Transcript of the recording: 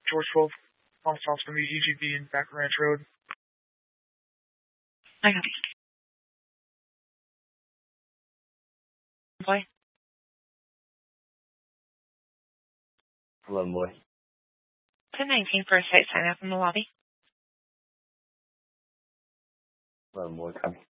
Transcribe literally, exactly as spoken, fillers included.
George twelve, Thomas House from the E G B in Back Ranch Road. I got it. Boy. eleven boy. ten nineteen for a site sign up in the lobby. eleven boy, copy.